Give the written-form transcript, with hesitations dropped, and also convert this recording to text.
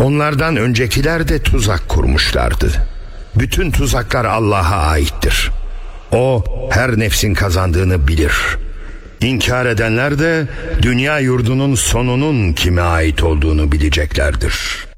Onlardan öncekiler de tuzak kurmuşlardı. Bütün tuzaklar Allah'a aittir. O her nefsin kazandığını bilir. İnkar edenler de dünya yurdunun sonunun kime ait olduğunu bileceklerdir.